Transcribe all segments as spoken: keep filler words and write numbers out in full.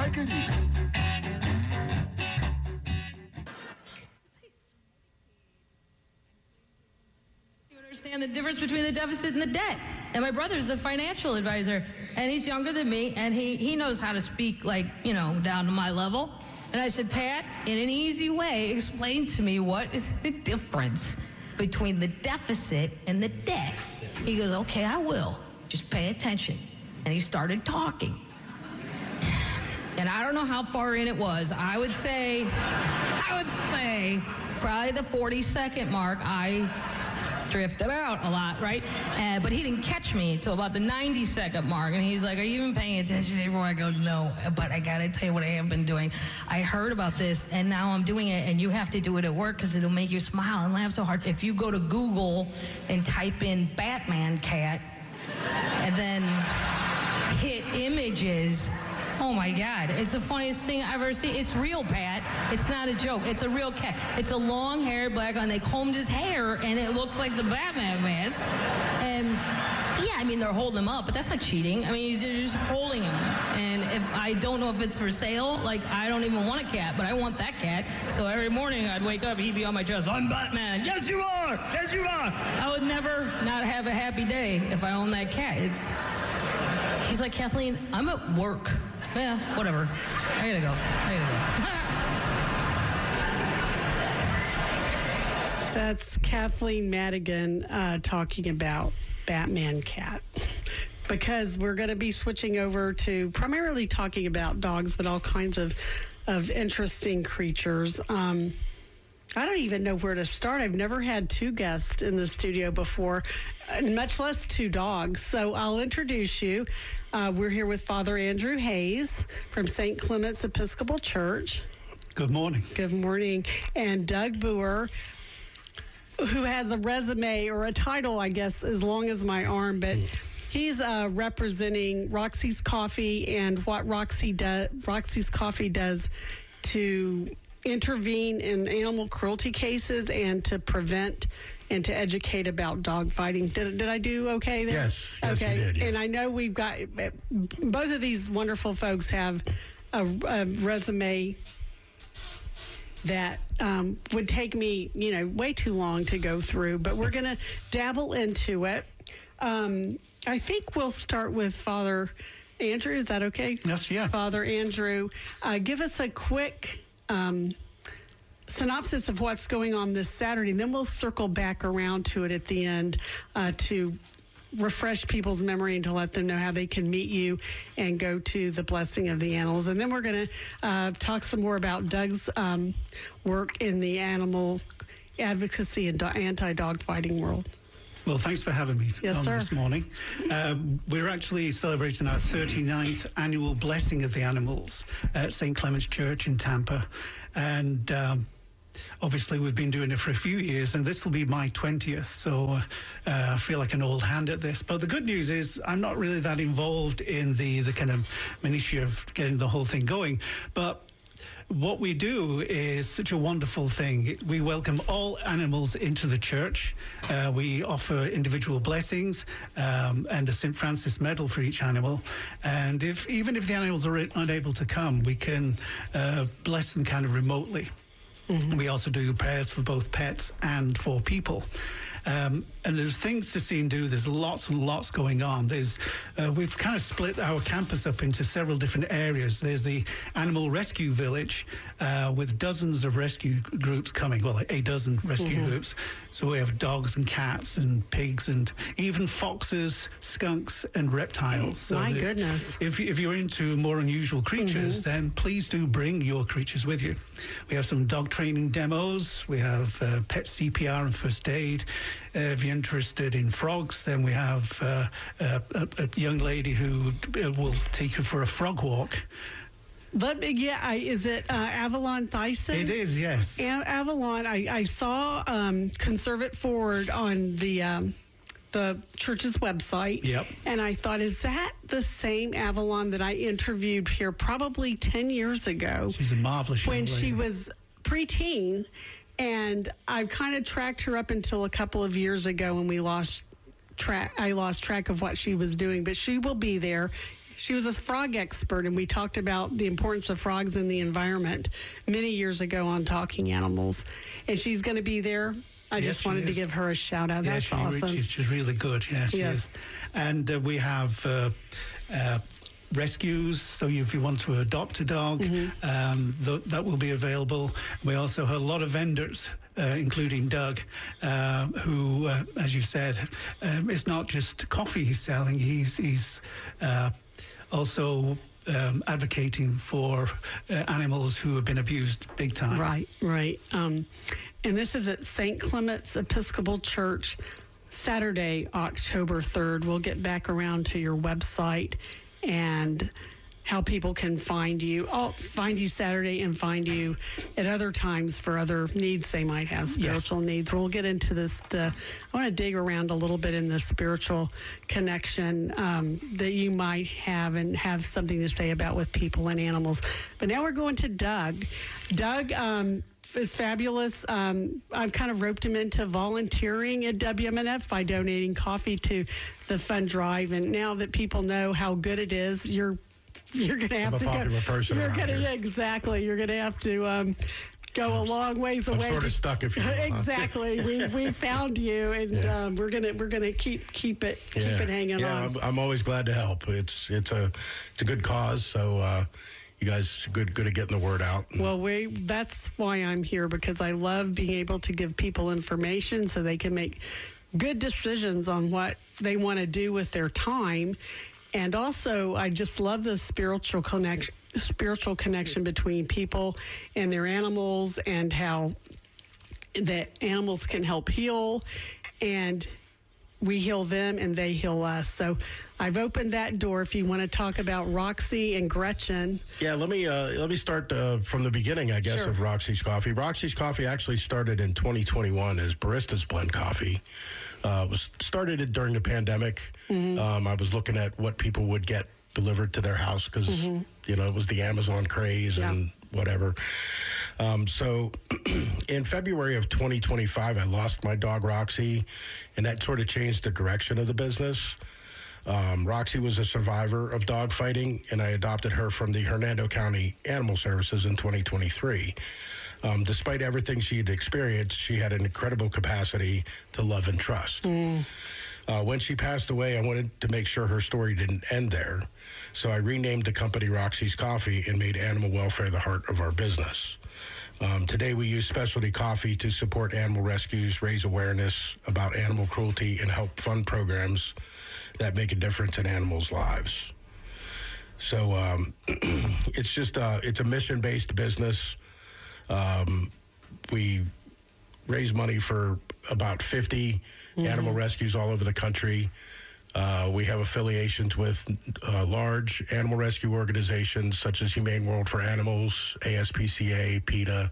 liking you. You understand the difference between the deficit and the debt. And my brother's the financial advisor, and he's younger than me, and he, he knows how to speak, like, you know, down to my level. And I said, Pat, in an easy way, explain to me what is the difference between the deficit and the debt. He goes, okay, I will. Just pay attention. And he started talking. And I don't know how far in it was. I would say, I would say, probably the forty-second mark, I drifted out a lot, right? Uh, but he didn't catch me until about the ninety-second mark. And he's like, are you even paying attention anymore? I go, no, but I got to tell you what I have been doing. I heard about this, and now I'm doing it, and you have to do it at work because it'll make you smile and laugh so hard. If you go to Google and type in Batman cat, and then hit images, oh my God, it's the funniest thing I've ever seen. It's real, Pat. It's not a joke. It's a real cat. It's a long-haired black one. They combed his hair, and it looks like the Batman mask. And yeah, I mean, they're holding him up, but that's not cheating. I mean, they're just holding him. And if I don't know if it's for sale, like, I don't even want a cat, but I want that cat. So every morning I'd wake up, he'd be on my chest, I'm Batman. Yes, you are. Yes, you are. I would never not have a happy day if I owned that cat. It, he's like, Kathleen, I'm at work. Yeah, whatever. I gotta go. I gotta go. That's Kathleen Madigan uh, talking about Batman cat. Because we're going to be switching over to primarily talking about dogs, but all kinds of, of interesting creatures. Um, I don't even know where to start. I've never had two guests in the studio before, much less two dogs. So I'll introduce you. Uh, we're here with Father Andrew Hayes from Saint Clement's Episcopal Church. Good morning. Good morning. And Doug Boer, who has a resume or a title, I guess, as long as my arm, but he's uh, representing Roxy's Coffee and what Roxy do- Roxy's Coffee does to intervene in animal cruelty cases and to prevent and to educate about dog fighting. Did, did I do okay there? Yes, yes okay. you did. Yes. And I know we've got, both of these wonderful folks have a, a resume that um, would take me, you know, way too long to go through, but we're going to dabble into it. Um, I think we'll start with Father Andrew. Is that okay? Yes, yeah. Father Andrew, uh, give us a quick Um, synopsis of what's going on this Saturday, and then we'll circle back around to it at the end uh, to refresh people's memory and to let them know how they can meet you and go to the Blessing of the Animals. And then we're going to uh, talk some more about Doug's um, work in the animal advocacy and do- anti-dog fighting world. Well, thanks for having me yes, on sir. this morning. Um, we're actually celebrating our thirty-ninth annual Blessing of the Animals at Saint Clement's Church in Tampa. And um, obviously we've been doing it for a few years, and this will be my twentieth, so uh, I feel like an old hand at this. But the good news is I'm not really that involved in the, the kind of minutiae of getting the whole thing going. But what we do is such a wonderful thing. We welcome all animals into the church. Uh, we offer individual blessings um, and a Saint Francis medal for each animal. And if even if the animals are unable to come, we can uh, bless them kind of remotely. Mm-hmm. We also do prayers for both pets and for people. Um, and there's things to see and do. There's lots and lots going on. There's uh, we've kind of split our campus up into several different areas. There's the animal rescue village uh, with dozens of rescue groups coming. Well, like a dozen rescue mm-hmm. groups. So we have dogs and cats and pigs and even foxes, skunks and reptiles. So my goodness! If if you're into more unusual creatures, mm-hmm. then please do bring your creatures with you. We have some dog training demos. We have uh, pet C P R and first aid. Uh, if you're interested in frogs, then we have uh, a, a, a young lady who will take you for a frog walk. But yeah, I, is it uh, Avalon Thyssen? It is, yes. A- Avalon. I, I saw um, Conserve It Forward on the um, the church's website. Yep. And I thought, is that the same Avalon that I interviewed here probably ten years ago? She's a marvelous young when lady. she was preteen. And I've kind of tracked her up until a couple of years ago when we lost track. I lost track of what she was doing, but she will be there. she was a frog expert, and we talked about the importance of frogs in the environment many years ago on Talking Animals. And she's going to be there. I Yes, just she wanted to is. give her a shout out. Yeah, That's she, awesome. she- she's really good. Yeah, she Yes. is. And uh, we have uh, uh, rescues. So if you want to adopt a dog, Mm-hmm. um, th- that will be available. We also have a lot of vendors. Uh, including Doug, uh, who, uh, as you said, um, it's not just coffee he's selling. He's he's uh, also um, advocating for uh, animals who have been abused big time. Right, right. Um, and this is at Saint Clement's Episcopal Church, Saturday, October third. We'll get back around to your website and how people can find you. I'll find you Saturday and find you at other times for other needs they might have, spiritual needs. We'll get into this. The I want to dig around a little bit in the spiritual connection um, that you might have and have something to say about with people and animals. But now we're going to Doug. Doug um, is fabulous. Um, I've kind of roped him into volunteering at W M N F by donating coffee to the fund drive. And now that people know how good it is, you're You're going to have I'm a to popular go. person You're around going to here. exactly. You're going to have to um, go a long ways I'm away. sort of to- stuck, if you will, huh? Exactly. we we found you, and Yeah. um, we're gonna we're gonna keep keep it keep Yeah, it hanging yeah. on. I'm, I'm always glad to help. It's it's a it's a good cause. So uh, you guys good good at getting the word out. Well, we that's why I'm here, because I love being able to give people information so they can make good decisions on what they want to do with their time. And also, I just love the spiritual connection, spiritual connection between people and their animals, and how that animals can help heal, and we heal them and they heal us. So I've opened that door. If you want to talk about Roxy and Gretchen. Yeah, let me uh, let me start uh, from the beginning, I guess, Sure. of Roxy's Coffee. Roxy's Coffee actually started in twenty twenty-one as Baristas Blend Coffee. Uh, was started it during the pandemic. Mm-hmm. Um, I was looking at what people would get delivered to their house because you know it was the Amazon craze Mm-hmm. Yeah. and whatever. Um, so in February of twenty twenty-five, I lost my dog Roxy, and that sort of changed the direction of the business. Um, Roxy was a survivor of dog fighting, and I adopted her from the Hernando County Animal Services in twenty twenty-three. Um, despite everything she had experienced, she had an incredible capacity to love and trust. Uh, when she passed away, I wanted to make sure her story didn't end there. So I renamed the company Roxy's Coffee and made animal welfare the heart of our business. Um, today, we use specialty coffee to support animal rescues, raise awareness about animal cruelty, and help fund programs that make a difference in animals' lives. So um, it's just uh, it's a mission-based business. Um, we raise money for about fifty animal rescues all over the country. Uh, we have affiliations with uh, large animal rescue organizations such as Humane World for Animals, A S P C A, PETA,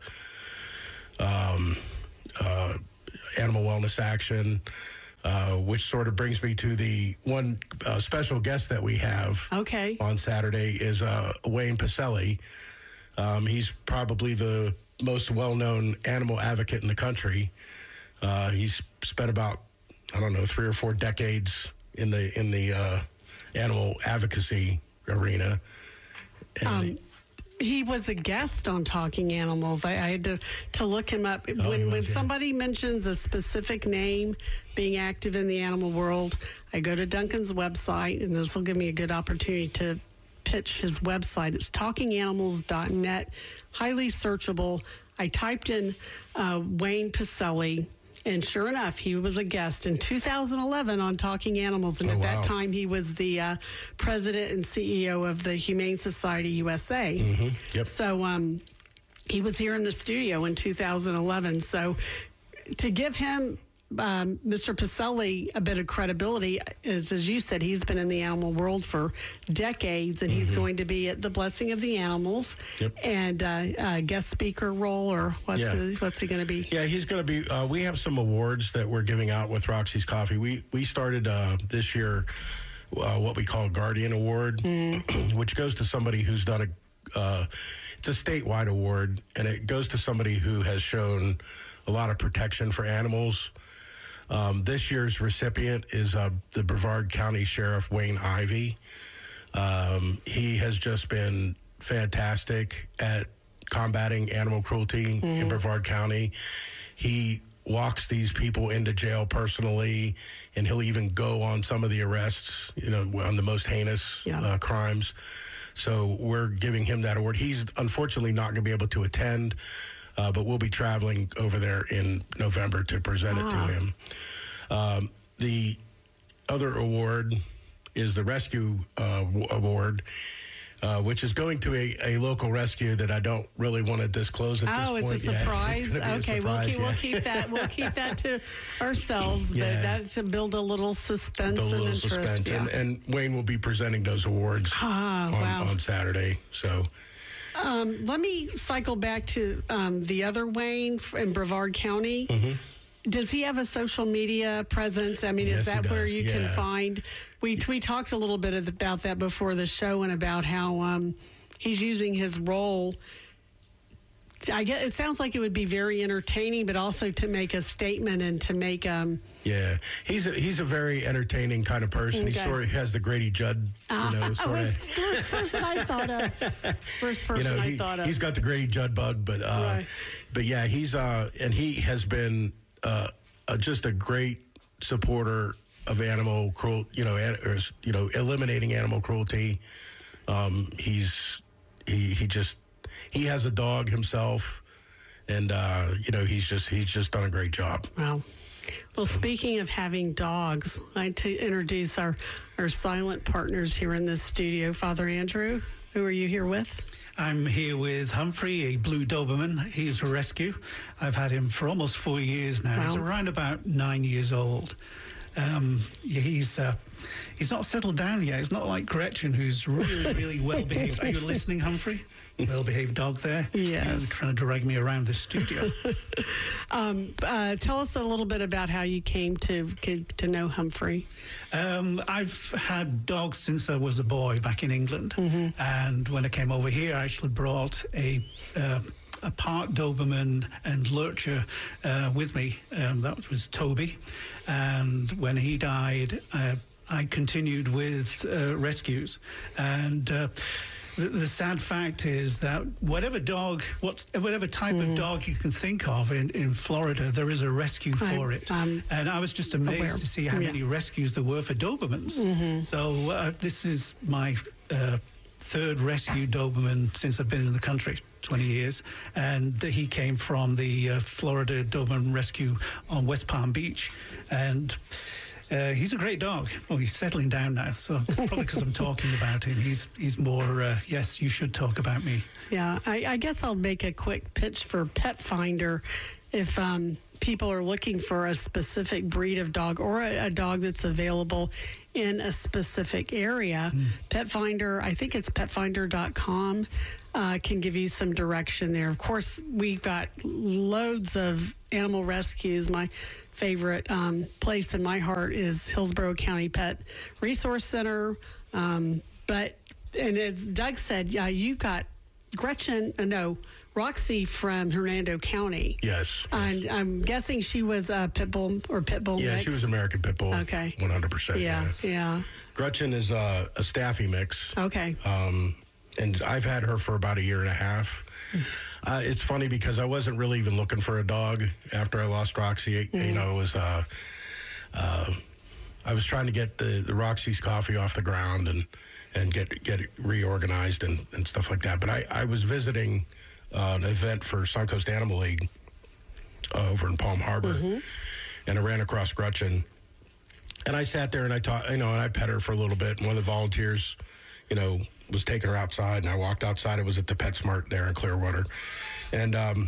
um, uh, Animal Wellness Action, uh, which sort of brings me to the one uh, special guest that we have Okay. on Saturday is uh, Wayne Pacelli. Um, he's probably the most well-known animal advocate in the country. Uh, he's spent about, I don't know, three or four decades in the in the uh, animal advocacy arena. And Um, he was a guest on Talking Animals. I, I had to, to look him up. he when when was, yeah. somebody mentions a specific name being active in the animal world, I go to Duncan's website, and this will give me a good opportunity to pitch his website. It's talking animals dot net, highly searchable. I typed in uh, Wayne Pacelli, and sure enough, he was a guest in two thousand eleven on Talking Animals. And Oh, at wow. that time, he was the uh, president and C E O of the Humane Society U S A. Mm-hmm. Yep. So um, he was here in the studio in two thousand eleven. So to give him, um, Mister Pacelli, a bit of credibility, is, as you said, he's been in the animal world for decades, and he's going to be at the Blessing of the Animals. Yep. And uh, uh, guest speaker role, or what's, Yeah. the, what's he going to be? Yeah, he's going to be. Uh, we have some awards that we're giving out with Roxy's Coffee. We we started uh, this year uh, what we call Guardian Award, which goes to somebody who's done a. Uh, it's a statewide award, and it goes to somebody who has shown a lot of protection for animals. Um, this year's recipient is uh, the Brevard County Sheriff Wayne Ivey. Um, he has just been fantastic at combating animal cruelty mm-hmm. in Brevard County. He walks these people into jail personally, and he'll even go on some of the arrests, you know, on the most heinous yeah. uh, crimes. So we're giving him that award. He's unfortunately not going to be able to attend, uh, but we'll be traveling over there in November to present ah. it to him. Um, the other award is the Rescue uh, Award, uh, which is going to a, a local rescue that I don't really want to disclose at oh, this point. Oh, it's a surprise? Yeah, it's okay, a surprise, we'll, keep, yeah. we'll keep that We'll keep that to ourselves, yeah. but that should build a little suspense build a little and interest. Suspense. Yeah. And, and Wayne will be presenting those awards ah, on, wow. on Saturday. So... Um, let me cycle back to um, the other Wayne in Brevard County. Mm-hmm. Does he have a social media presence? I mean, yes, is that where you yeah. can find? We we talked a little bit about that before the show and about how um, he's using his role. I guess it sounds like it would be very entertaining, but also to make a statement and to make um. Yeah, he's a, he's a very entertaining kind of person. Okay. He sort of has the Grady Judd, you know, uh, sort was, of. First person I thought of. First person you know, he, I thought of. He's got the Grady Judd bug, but uh, right. but yeah, he's uh, and he has been uh, uh, just a great supporter of animal cruelty. You know, an, or, you know, eliminating animal cruelty. Um, he's he he just he has a dog himself, and uh, you know, he's just he's just done a great job. Wow. Well, speaking of having dogs, I'd like to introduce our, our silent partners here in this studio. Father Andrew, who are you here with? I'm here with Humphrey, a blue Doberman. He's a rescue. I've had him for almost four years now. Wow. He's around about nine years old. Um, he's uh, he's not settled down yet. He's not like Gretchen, who's really, really well behaved. Are you listening, Humphrey? Well-behaved dog there. Yes. You're trying to drag me around the studio. um, uh, tell us a little bit about how you came to to know Humphrey. Um, I've had dogs since I was a boy back in England, mm-hmm. and when I came over here, I actually brought a. Uh, a part Doberman and Lurcher uh, with me. Um, that was Toby. And when he died, uh, I continued with uh, rescues. And uh, the, the sad fact is that whatever dog, what's, whatever type mm. of dog you can think of in, in Florida, there is a rescue for I, it. Um, and I was just amazed aware. to see how yeah. many rescues there were for Dobermans. Mm-hmm. So uh, this is my uh, third rescue Doberman since I've been in the country. twenty years, and he came from the uh, Florida Doberman Rescue on West Palm Beach, and uh, he's a great dog. Well, he's settling down now, so it's probably because I'm talking about him. He's he's more, uh, yes, you should talk about me. Yeah, I, I guess I'll make a quick pitch for Pet Finder. If um, people are looking for a specific breed of dog or a, a dog that's available in a specific area, mm. Pet Finder, I think it's pet finder dot com. Uh, can give you some direction there. Of course, we've got loads of animal rescues. My favorite um, place in my heart is Hillsborough County Pet Resource Center. Um, but, and as Doug said, yeah, you got Gretchen, uh, no, Roxy from Hernando County. Yes. And I'm guessing she was a pit bull or pit bull Yeah, mix. she was American pit bull. Okay. one hundred percent. Yeah, yeah. yeah. Gretchen is uh, a Staffy mix. Okay. Um, and I've had her for about a year and a half. Uh, it's funny because I wasn't really even looking for a dog after I lost Roxy. Mm-hmm. You know, it was, uh, uh, I was trying to get the, the Roxy's coffee off the ground and, and get get it reorganized and, and stuff like that. But I, I was visiting uh, an event for Suncoast Animal League uh, over in Palm Harbor, mm-hmm. and I ran across Gretchen. And I sat there and I taught, you know, and I pet her for a little bit. And one of the volunteers, you know, was taking her outside, and I walked outside. It was at the PetSmart there in Clearwater, and um,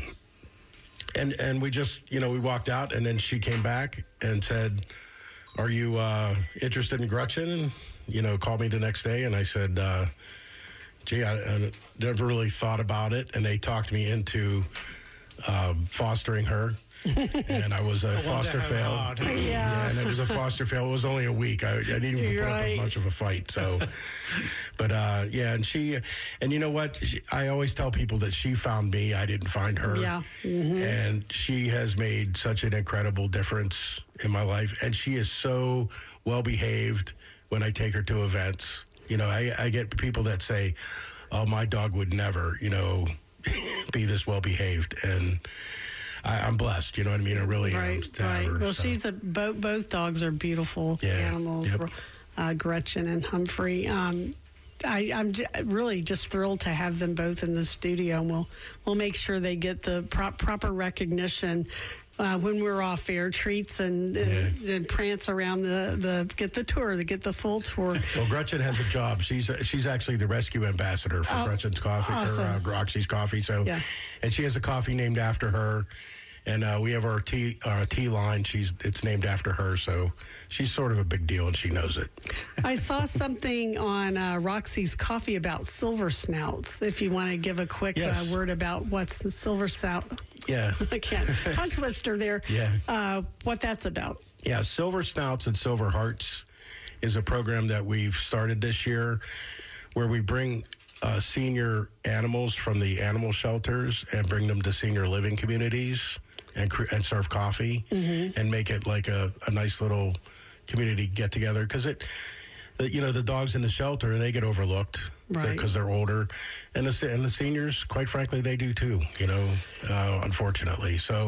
and and we just, you know, we walked out, and then she came back and said, "Are you uh, interested in Gretchen?" And, you know, called me the next day, and I said, uh, "Gee, I, I never really thought about it." And they talked me into uh, fostering her. And I was a foster fail. Yeah. yeah, and it was a foster fail. It was only a week. I, I didn't even You're put right. up with much of a fight. So, but uh, yeah, and she, and you know what? She, I always tell people that she found me. I didn't find her. Yeah. Mm-hmm. And she has made such an incredible difference in my life. And she is so well behaved when I take her to events. You know, I, I get people that say, oh, my dog would never, you know, be this well behaved. And I, I'm blessed, you know what I mean? I really right, am to right. have her, Well, so. she's a both. Both dogs are beautiful Yeah, animals. yep. Uh, Gretchen and Humphrey. Um, I, I'm j- really just thrilled to have them both in the studio, and we'll we'll make sure they get the pro- proper recognition. Uh, when we're off air, treats and, and, Yeah. and prance around the, the get the tour, to get the full tour. Well, Gretchen has a job. She's she's actually the rescue ambassador for Oh, Gretchen's Coffee, awesome. or uh, Roxy's Coffee. So, Yeah. and she has a coffee named after her. And uh, we have our tea uh, tea line. She's it's named after her, so she's sort of a big deal, and she knows it. I saw something on uh, Roxy's Coffee about silver snouts. If you want to give a quick Yes. uh, word about what's the silver snout, Yeah, I can't tongue twister there. Yeah. uh, what that's about. yeah. Silver Snouts and Silver Hearts is a program that we've started this year, where we bring uh, senior animals from the animal shelters and bring them to senior living communities. And, cr- and serve coffee Mm-hmm. and make it like a, a nice little community get together, because it, the, you know, the dogs in the shelter, they get overlooked Right. because they're older, and the se- and the seniors, quite frankly, they do too. You know, uh, unfortunately, so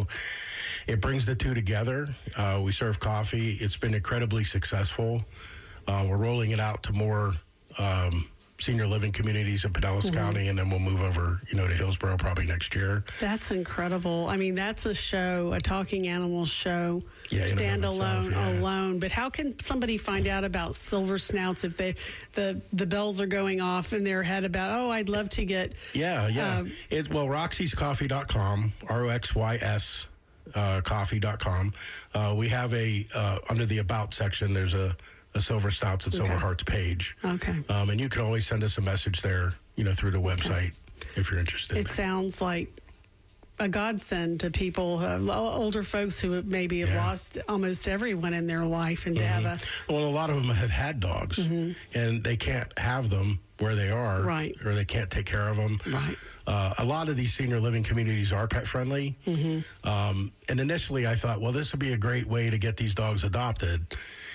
it brings the two together. Uh, we serve coffee. It's been incredibly successful. Uh, we're rolling it out to more um, senior living communities in Pinellas Mm-hmm. County, and then we'll move over, you know, to Hillsborough probably next year. That's incredible. I mean, that's a show, a talking animals show, Yeah, in and of standalone, itself, yeah. alone. But how can somebody find out about silver snouts if they the the bells are going off in their head about, oh, I'd love to get Yeah, yeah. Um, it, well, roxys coffee dot com, R O X Y S uh, coffee dot com. Uh, we have a, uh, under the About section, there's a, a Silver Snouts and Silver Okay. Hearts page. Okay. Um, and you can always send us a message there, you know, through the website if you're interested. It sounds like a godsend to people, uh, lo- older folks who have maybe have Yeah. lost almost everyone in their life, and to have a Well, a lot of them have had dogs, and they can't have them where they are, Right. or they can't take care of them. Right. Uh, a lot of these senior living communities are pet friendly. Um, and initially, I thought, well, this would be a great way to get these dogs adopted.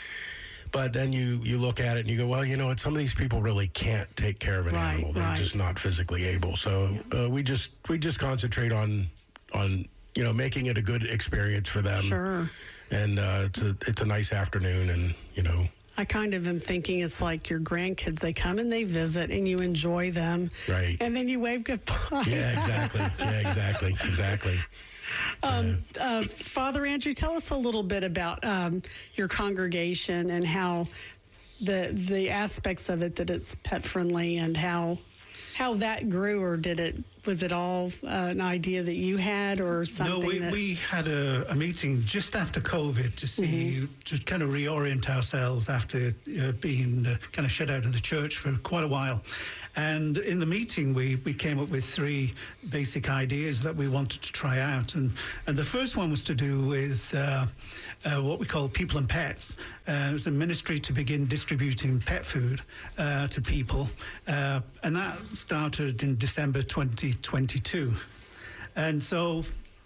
But then you, you look at it and you go, well, you know what? Some of these people really can't take care of an Right, animal. They're right. just not physically able. So uh, we just we just concentrate on on you know making it a good experience for them. Sure. And uh, it's a it's a nice afternoon, and you know. I kind of am thinking it's like your grandkids. They come and they visit, and you enjoy them. Right. And then you wave goodbye. Yeah, exactly. Yeah, exactly. Exactly. Um, uh, Father Andrew, tell us a little bit about um, your congregation and how the the aspects of it, that it's pet friendly, and how how that grew, or did it was it all uh, an idea that you had, or something? No, we, that, we had a, a meeting just after COVID to see, to kind of reorient ourselves after uh, being uh, kind of shut out of the church for quite a while. And in the meeting, we, we came up with three basic ideas that we wanted to try out. And, and the first one was to do with uh, uh, what we call People and Pets. Uh, it was a ministry to begin distributing pet food uh, to people. Uh, and that started in December twenty twenty-two. And so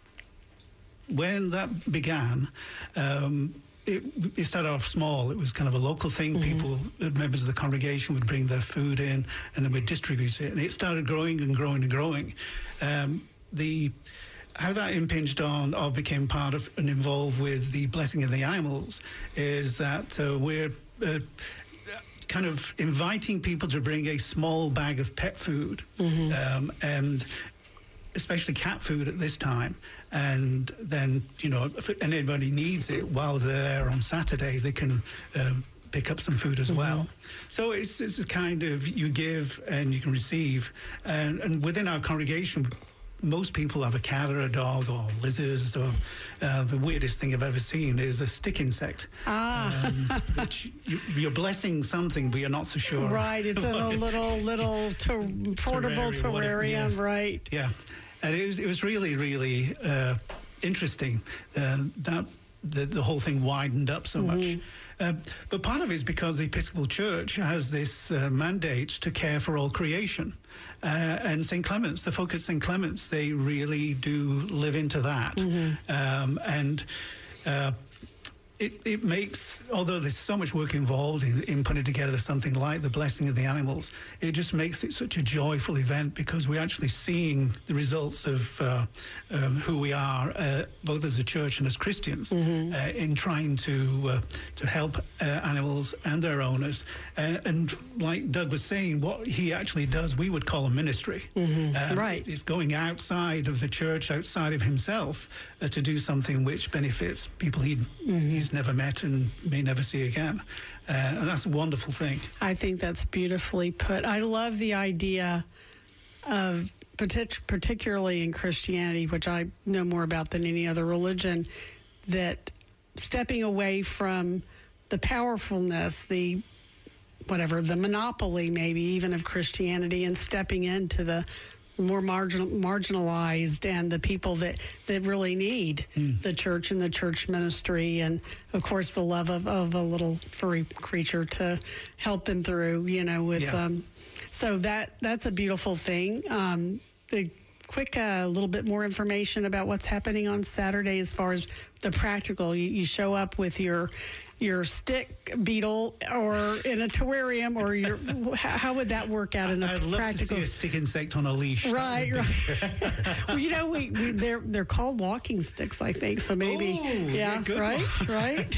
when that began, um, it, it started off small. It was kind of a local thing. Mm-hmm. People, uh, members of the congregation would bring their food in, and then we'd distribute it. And it started growing and growing and growing. Um, the how that impinged on or became part of and involved with the blessing of the animals is that uh, we're uh, kind of inviting people to bring a small bag of pet food, Mm-hmm. um, and especially cat food at this time. And then, you know, if anybody needs it while they're there on Saturday, they can um, pick up some food as Mm-hmm. well. So it's, it's a kind of you give and you can receive. And, and within our congregation, most people have a cat or a dog or lizards, or uh, the weirdest thing I've ever seen is a stick insect. Ah. Um, which you, you're blessing something, but you're not so sure. Right, it's in a little little ter- portable Terrarium, whatever, terrarium, yeah. right? Yeah, and it was it was really really uh, interesting uh, that the the whole thing widened up so much. Uh, but part of it is because the Episcopal Church has this uh, mandate to care for all creation, uh, and Saint Clement's, the folk at Saint Clement's, they really do live into that, um, and. Uh, It, it makes, although there's so much work involved in, in putting together something like the Blessing of the Animals, it just makes it such a joyful event because we're actually seeing the results of uh, um, who we are, uh, both as a church and as Christians, mm-hmm. uh, in trying to uh, to help uh, animals and their owners. Uh, and like Doug was saying, what he actually does, we would call a ministry. Mm-hmm. Um, right. It's going outside of the church, outside of himself, uh, to do something which benefits people he, mm-hmm. he's never met and may never see again. Uh, and that's a wonderful thing. I think that's beautifully put. I love the idea of, partic- particularly in Christianity, which I know more about than any other religion, that stepping away from the powerfulness, the whatever, the monopoly maybe even of Christianity, and stepping into the more marginal, marginalized and the people that, that really need mm. the church and the church ministry, and of course the love of, of a little furry creature to help them through, you know, with yeah. um so that that's a beautiful thing. Um the quick a uh, little bit more information about what's happening on Saturday as far as the practical. You, you show up with your your stick beetle or in a terrarium, or your how would that work out in a I'd love practical? to see a stick insect on a leash. Right, right. Well, you know, we, we they're they're called walking sticks, I think. So maybe, Ooh, yeah, good right, one. right.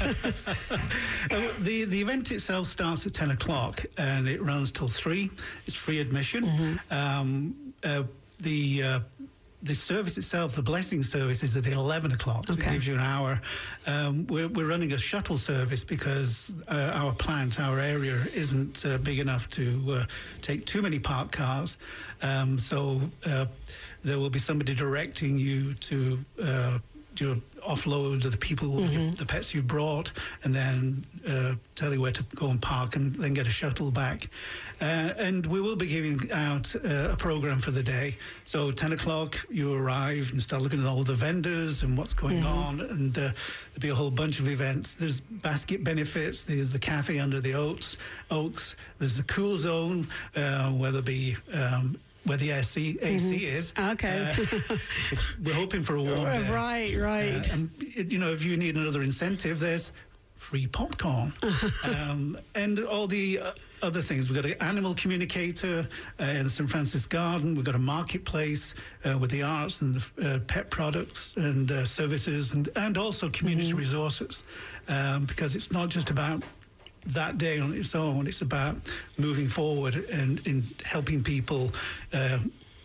uh, the the event itself starts at ten o'clock and it runs till three. It's free admission. Mm-hmm. Um, uh, the uh, The service itself, the blessing service, is at eleven o'clock. So okay. It gives you an hour. Um, we're, we're running a shuttle service because uh, our plant, our area, isn't uh, big enough to uh, take too many parked cars. Um, so uh, there will be somebody directing you to uh, do offload of the people, mm-hmm. the pets you've brought, and then uh, tell you where to go and park, and then get a shuttle back. Uh, and we will be giving out uh, a program for the day. So ten o'clock, you arrive and start looking at all the vendors and what's going mm-hmm. on, and uh, there'll be a whole bunch of events. There's basket benefits. There's the cafe under the oaks. Oaks. There's the cool zone, uh, where there'll be um, where the A C, A C mm-hmm. is. Okay. Uh, we're hoping for a warm day. Right, right. Uh, and, you know, if you need another incentive, there's free popcorn. um, and all the uh, other things. We've got an animal communicator uh, in the Saint Francis Garden. We've got a marketplace uh, with the arts and the uh, pet products and uh, services, and, and also community mm-hmm. resources. Um, because it's not just about that day on its own, it's about moving forward and in helping people uh,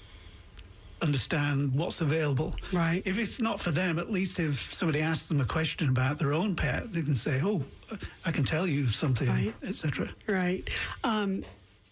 understand what's available. Right. If it's not for them, at least if somebody asks them a question about their own pet, they can say, oh, I can tell you something, right. et cetera. Right. Um,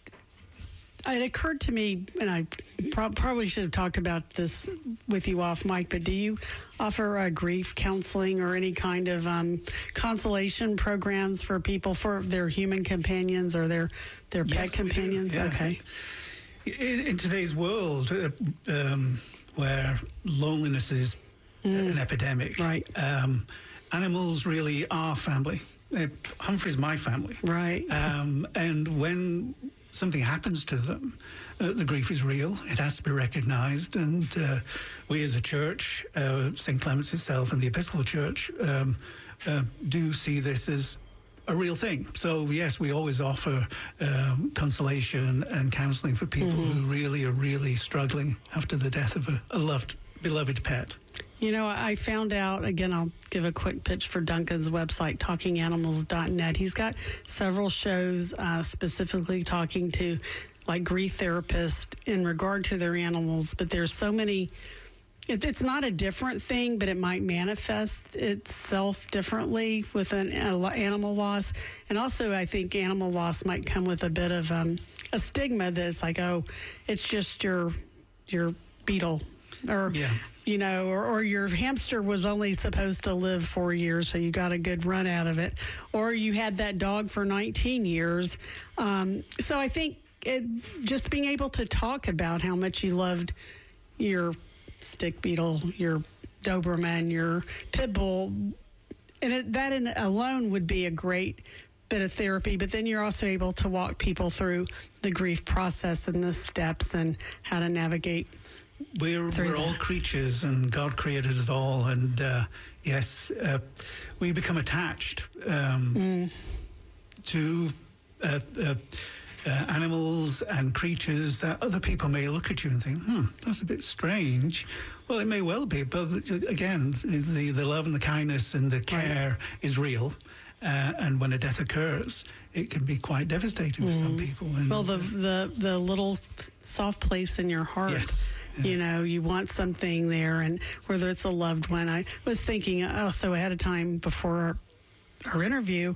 it occurred to me, and I pro- probably should have talked about this with you off mic, but do you offer uh, grief counseling or any kind of um, consolation programs for people, for their human companions or their, their pet yes, companions? Yeah. Okay. In, in today's world, uh, um, where loneliness is mm. an epidemic, right. um, animals really are family. Uh, Humphrey's my family. Right. Um, and when something happens to them, uh, the grief is real. It has to be recognized. And uh, we as a church, uh, Saint Clement's itself and the Episcopal Church, um, uh, do see this as a real thing. So, yes, we always offer um, consolation and counseling for people mm-hmm. who really are really struggling after the death of a, a loved, beloved pet. You know, I found out, again, I'll give a quick pitch for Duncan's website, talking animals dot net. He's got several shows uh, specifically talking to, like, grief therapists in regard to their animals, but there's so many. It, it's not a different thing, but it might manifest itself differently with an uh, animal loss. And also, I think animal loss might come with a bit of um, a stigma that's like, oh, it's just your your beetle, or yeah. you know, or, or your hamster was only supposed to live four years, so you got a good run out of it, or you had that dog for nineteen years. Um, so I think it, just being able to talk about how much you loved your stick beetle, your Doberman, your pit bull, and it, that in alone would be a great bit of therapy. But then you're also able to walk people through the grief process and the steps and how to navigate. We're, we're all creatures, and God created us all, and uh, yes, uh, we become attached um, mm. to uh, uh, uh, animals and creatures that other people may look at you and think, hmm, that's a bit strange. Well, it may well be, but again, the, the love and the kindness and the care right. is real. Uh, and when a death occurs, it can be quite devastating mm. for some people. And, well, the, the the little soft place in your heart, yes, yeah. you know, you want something there, and whether it's a loved one. I was thinking also ahead of time before our, our interview,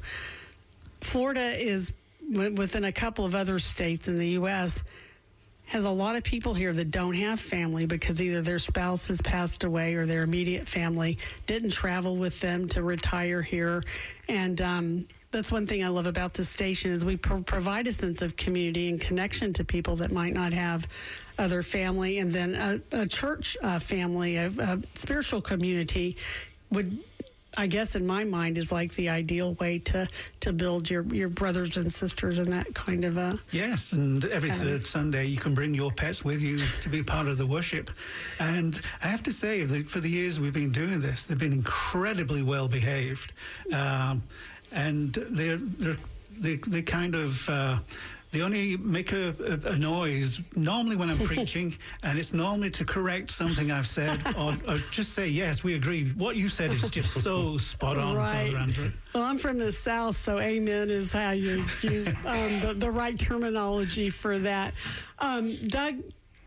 Florida is within a couple of other states in the U S has a lot of people here that don't have family because either their spouse has passed away or their immediate family didn't travel with them to retire here. And um, that's one thing I love about this station is we pro- provide a sense of community and connection to people that might not have other family. And then a, a church uh, family, a, a spiritual community would, I guess in my mind, is like the ideal way to, to build your, your brothers and sisters and that kind of a... Yes, and every um, third Sunday you can bring your pets with you to be part of the worship. And I have to say, for the years we've been doing this, they've been incredibly well behaved. Um, and they're, they're, they, they kind of... Uh, They only make a, a, a noise normally when I'm preaching, and it's normally to correct something I've said or, or just say, yes, we agree. What you said is just so spot on, right. Father Andrew. Well, I'm from the South, so amen is how you, you um, the, the right terminology for that. Um, Doug,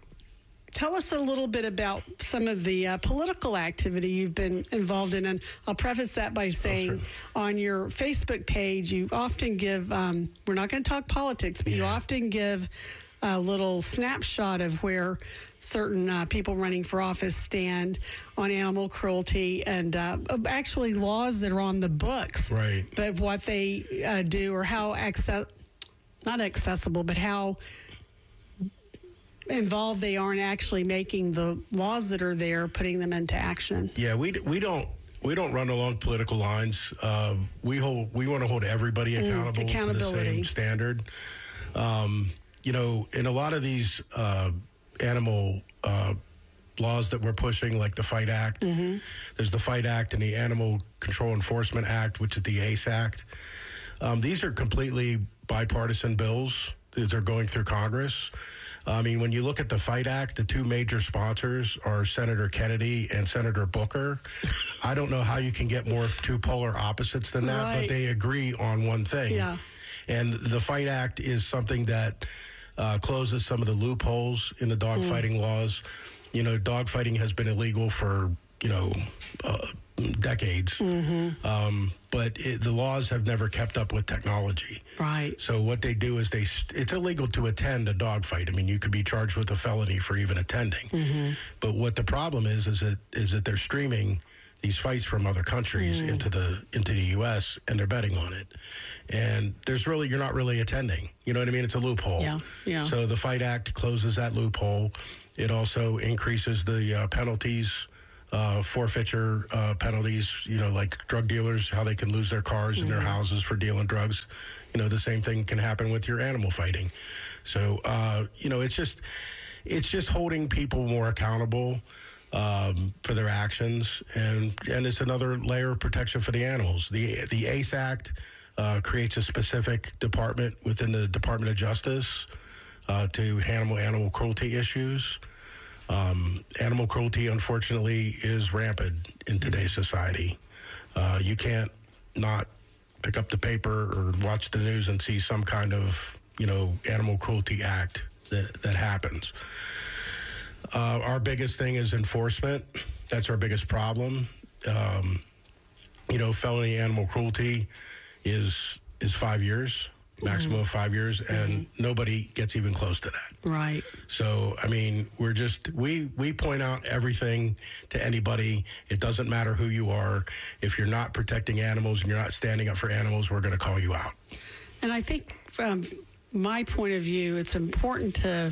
tell us a little bit about some of the uh, political activity you've been involved in. And I'll preface that by saying oh, sure. on your Facebook page, you often give, um, we're not going to talk politics, but yeah. you often give a little snapshot of where certain uh, people running for office stand on animal cruelty and uh, actually laws that are on the books. Right. But what they uh, do or how, access- not accessible, but how involved they are in actually making the laws that are there, putting them into action. Yeah, we we don't we don't run along political lines. Uh, we hold we want to hold everybody accountable mm, to the same standard. Um, you know, in a lot of these uh, animal uh, laws that we're pushing, like the FIGHT Act, mm-hmm. there's the FIGHT Act and the Animal Control Enforcement Act, which is the ACE Act. Um, these are completely bipartisan bills. These are going through Congress. I mean, when you look at the FIGHT Act, the two major sponsors are Senator Kennedy and Senator Booker. I don't know how you can get more two polar opposites than that, right. but they agree on one thing. Yeah. And the FIGHT Act is something that uh, closes some of the loopholes in the dogfighting mm. laws. You know, dogfighting has been illegal for, you know, uh, decades. Mm-hmm. Um, but it, the laws have never kept up with technology. Right. So what they do is they, it's illegal to attend a dogfight. I mean, you could be charged with a felony for even attending. Mm-hmm. But what the problem is, is that, is that they're streaming these fights from other countries mm. into the, into the U S and they're betting on it. And there's really, you're not really attending. You know what I mean? It's a loophole. Yeah. Yeah. So the FIGHT Act closes that loophole. It also increases the uh, penalties, Uh, forfeiture uh, penalties, you know, like drug dealers, how they can lose their cars mm-hmm. and their houses for dealing drugs. You know, the same thing can happen with your animal fighting. So, uh, you know, it's just, it's just holding people more accountable um, for their actions, and and it's another layer of protection for the animals. The the ACE Act uh, creates a specific department within the Department of Justice uh, to handle animal cruelty issues. Um, animal cruelty, unfortunately, is rampant in today's society. Uh, you can't not pick up the paper or watch the news and see some kind of, you know, animal cruelty act that, that happens. Uh, our biggest thing is enforcement. That's our biggest problem. Um, you know, felony animal cruelty is is five years. Maximum of five years, and mm-hmm. nobody gets even close to that. Right. So, I mean, we're just, we, we point out everything to anybody. It doesn't matter who you are. If you're not protecting animals and you're not standing up for animals, we're going to call you out. And I think from my point of view, it's important to,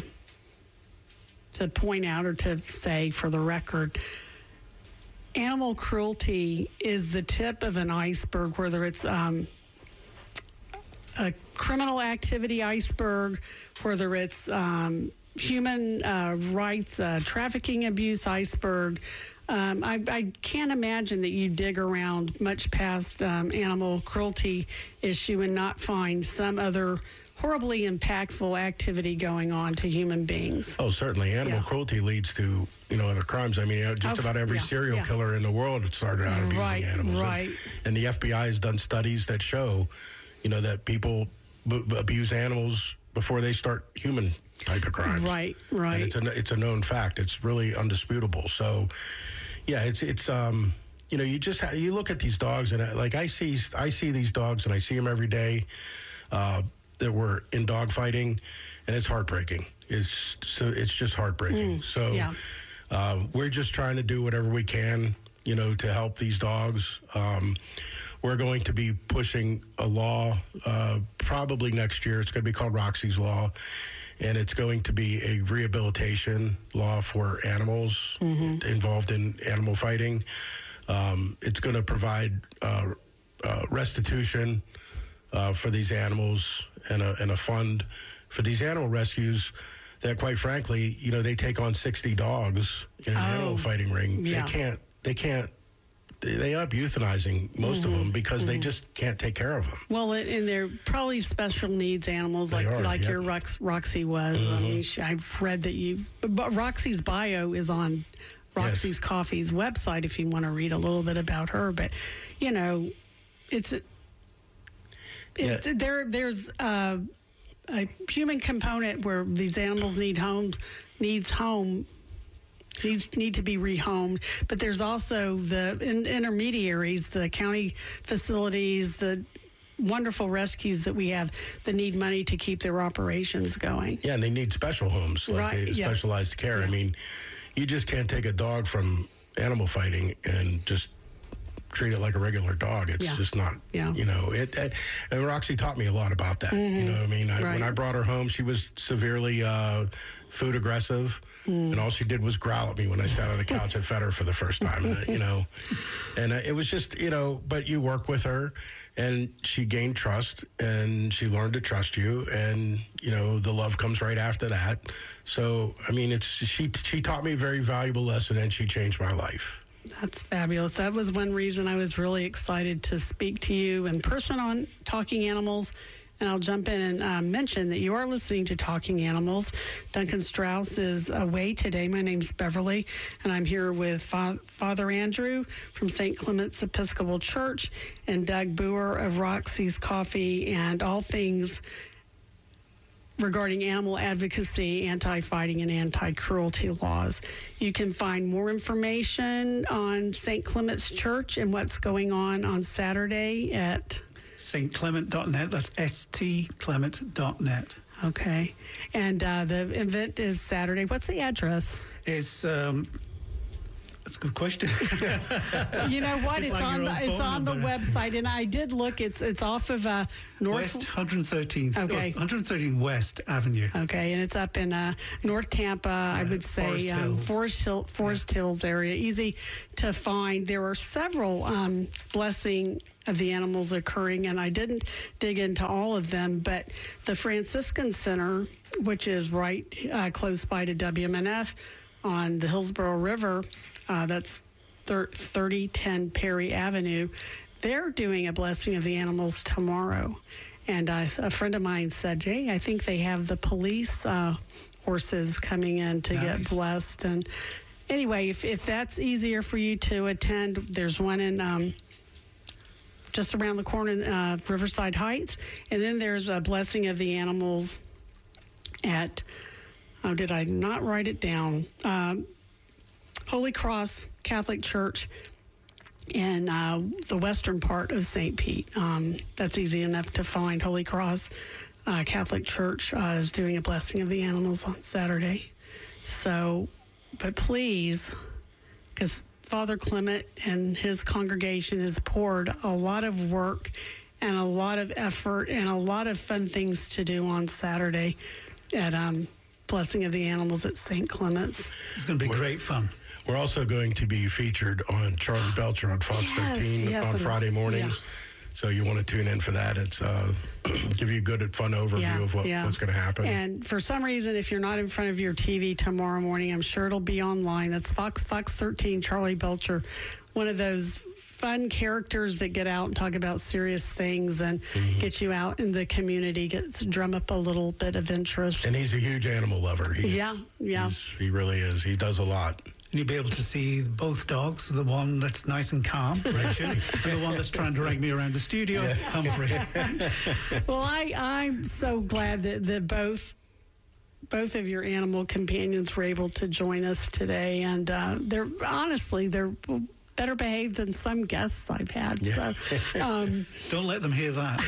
to point out or to say for the record, animal cruelty is the tip of an iceberg, whether it's, um, a criminal activity iceberg, whether it's um, human uh, rights, uh, trafficking abuse iceberg. Um, I, I can't imagine that you dig around much past um, animal cruelty issue and not find some other horribly impactful activity going on to human beings. Oh, certainly. Animal Yeah. cruelty leads to, you know, other crimes. I mean, you know, just Oh, about every yeah, serial yeah. killer in the world had started out abusing Right, animals. right. And, and the F B I has done studies that show, you know, that people b- abuse animals before they start human type of crimes. Right, right. And it's a, it's a known fact. It's really undisputable. So, yeah, it's, it's, um, you know, you just, ha- you look at these dogs and uh, like I see, I see these dogs and I see them every day. Uh, that were in dog fighting, and it's heartbreaking. It's so it's just heartbreaking. Mm, so yeah. um, we're just trying to do whatever we can, you know, to help these dogs. Um, we're going to be pushing a law uh, probably next year. It's going to be called Roxy's Law, and it's going to be a rehabilitation law for animals mm-hmm. involved in animal fighting. Um, it's going to provide uh, uh, restitution uh, for these animals and a, and a fund for these animal rescues that, quite frankly, you know, they take on sixty dogs in an Oh, animal fighting ring. yeah. They can't, they can't, they, they end up euthanizing most Mm-hmm. of them because they just can't take care of them. Well, and they're probably special needs animals, They like are, like yep. your Rox, Roxy was. I mean, she, I've read that you. But Roxy's bio is on Roxy's Yes. Coffee's website if you want to read a little bit about her. But you know, it's, it's Yeah. there. There's uh, a human component where these animals need homes, needs home. Needs need to be rehomed, but there's also the in, intermediaries, the county facilities, the wonderful rescues that we have that need money to keep their operations going. Yeah, and they need special homes, like Right, they, yeah. specialized care. I Yeah. mean, you just can't take a dog from animal fighting and just treat it like a regular dog. It's Yeah. just not, Yeah. you know, it, it. And Roxy taught me a lot about that. You know what I mean? I, Right. When I brought her home, she was severely uh, food aggressive. And all she did was growl at me when I sat on the couch and fed her for the first time, and, uh, you know. And uh, it was just, you know, but you work with her, and she gained trust, and she learned to trust you, and, you know, the love comes right after that. So, I mean, it's she she taught me a very valuable lesson, and she changed my life. That's fabulous. That was one reason I was really excited to speak to you in person on Talking Animals. And I'll jump in and uh, mention that you are listening to Talking Animals. Duncan Strauss is away today. My name's Beverly, and I'm here with Fa- Father Andrew from Saint Clement's Episcopal Church and Doug Boer of Roxy's Coffee and all things regarding animal advocacy, anti-fighting, and anti-cruelty laws. You can find more information on Saint Clement's Church and what's going on on Saturday at... st clement dot net. That's S T clement dot net. Okay. And uh, the event is Saturday. What's the address? It's um, that's a good question. You know what? It's It's, like on your the, own it's phone on the number. website, and I did look. It's it's off of uh, North. West one hundred thirteenth. Okay. one hundred thirteen West Avenue. Okay, and it's up in uh, North Tampa. I would say Forest um, Hills. Forest, Hill, Forest Hills area. Easy to find. There are several um, blessing of the animals occurring, and I didn't dig into all of them, but the Franciscan Center, which is right uh, close by to W M N F on the Hillsborough River, uh, that's thirty ten Perry Avenue, they're doing a blessing of the animals tomorrow. And uh, a friend of mine said, Jay, I think they have the police uh, horses coming in to Nice. get blessed. And anyway, if, if that's easier for you to attend, there's one in um, just around the corner in uh, Riverside Heights. And then there's a blessing of the animals at, oh, did I not write it down? Um, Holy Cross Catholic Church in uh, the western part of Saint Pete. Um, that's easy enough to find. Holy Cross uh, Catholic Church uh, is doing a blessing of the animals on Saturday. So, but please, because Father Clement and his congregation has poured a lot of work and a lot of effort and a lot of fun things to do on Saturday at um, Blessing of the Animals at Saint Clement's. It's going to be great fun. We're also going to be featured on Charlie Belcher on Fox Yes, thirteen yes, on and- Friday morning. yeah. So you want to tune in for that. It's uh, give you a good, fun overview Yeah, of what, yeah. what's going to happen. And for some reason, if you're not in front of your T V tomorrow morning, I'm sure it'll be online. That's Fox Fox thirteen, Charlie Belcher, one of those fun characters that get out and talk about serious things and Mm-hmm. get you out in the community, get to drum up a little bit of interest. And he's a huge animal lover. He's, Yeah, yeah. he's- he really is. He does a lot. And you'll be able to see both dogs, the one that's nice and calm, Richard, and the one that's trying to drag me around the studio, Humphrey. Well, I, I'm so glad that, that both both of your animal companions were able to join us today. And uh, they're honestly, they're better behaved than some guests I've had. Yeah. So, um, Don't let them hear that.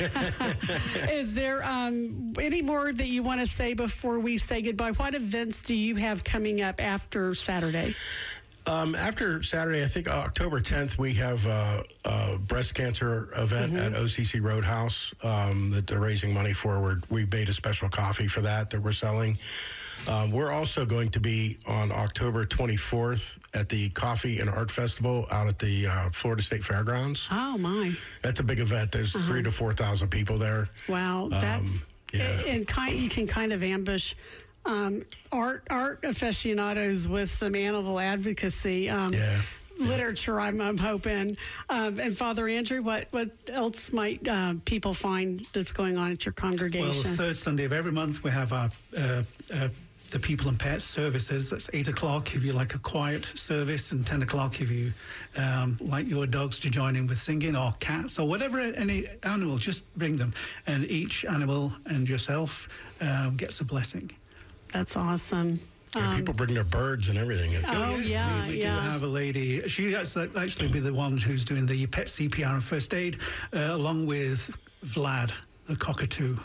Yeah. is there um, any more that you want to say before we say goodbye? What events do you have coming up after Saturday? Um, after Saturday, I think October tenth, we have a, a breast cancer event Mm-hmm. at O C C Roadhouse um, that they're raising money for. We're, we made a special coffee for that that we're selling. Um, we're also going to be on October twenty-fourth at the Coffee and Art Festival out at the uh, Florida State Fairgrounds. Oh, my. That's a big event. There's three to four thousand people there. Wow. That's, yeah. and, and kind, you can kind of ambush um, art art aficionados with some animal advocacy. Um, Yeah. Literature, I'm, I'm hoping. Um, and Father Andrew, what, what else might uh, people find that's going on at your congregation? Well, the third Sunday of every month, we have our uh, uh, the People and Pets services. That's eight o'clock if you like a quiet service, and ten o'clock if you um, like your dogs to join in with singing, or cats, or whatever, any animal, just bring them. And each animal and yourself um, gets a blessing. That's awesome. Yeah, people bring their birds and everything. It's- Oh, yeah, we, we yeah. do have a lady. She has to actually be the one who's doing the pet C P R and first aid, uh, along with Vlad, the cockatoo.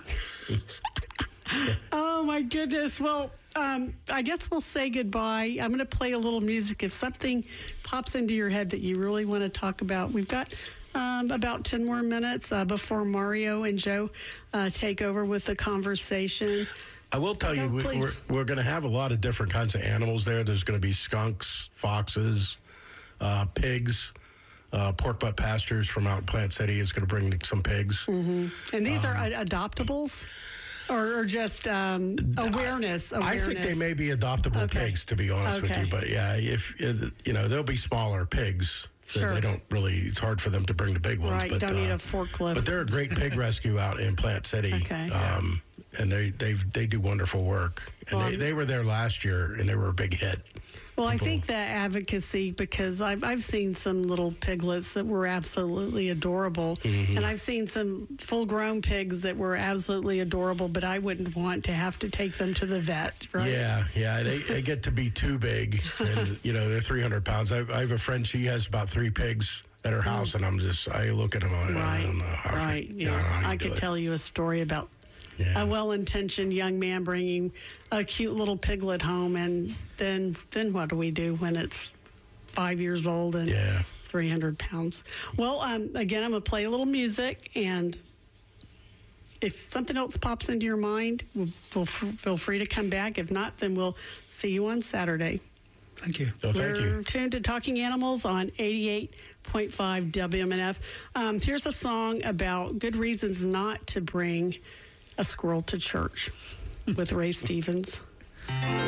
Oh, my goodness. Well, um, I guess we'll say goodbye. I'm going to play a little music. If something pops into your head that you really want to talk about, we've got um, about ten more minutes uh, before Mario and Joe uh, take over with the conversation. I will tell you, No, we, please. we're, we're going to have a lot of different kinds of animals there. There's going to be skunks, foxes, uh, pigs, uh, pork butt pastures from out in Plant City is going to bring some pigs. And these are ad- adoptables or, or just um, awareness, awareness? I think they may be adoptable Okay. pigs, to be honest with Okay. you. But yeah, if uh, you know, they'll be smaller pigs. They- Sure. They don't really. It's hard for them to bring the big ones. Right, but, don't need uh, a forklift. But they're a great pig rescue out in Plant City. Okay. Um, and they they they do wonderful work. And Well, they, they were there last year, and they were a big hit. Well, I think that advocacy, because I've, I've seen some little piglets that were absolutely adorable, Mm-hmm. and I've seen some full-grown pigs that were absolutely adorable, but I wouldn't want to have to take them to the vet, right? Yeah, yeah, they, they get to be too big, and you know they're three hundred pounds. I, I have a friend; she has about three pigs at her house, and I'm just I look at them, I, Right, I don't know how. right. you Yeah, know, how you I do could it. tell you a story about Yeah. a well-intentioned young man bringing a cute little piglet home, and then then what do we do when it's five years old and Yeah. three hundred pounds? Well, um, again, I'm going to play a little music, and if something else pops into your mind, we'll, we'll f- feel free to come back. If not, then we'll see you on Saturday. Thank you. So thank We're you. tuned to Talking Animals on eighty-eight point five W M N F. Um, here's a song about good reasons not to bring a squirrel to church with Ray Stevens.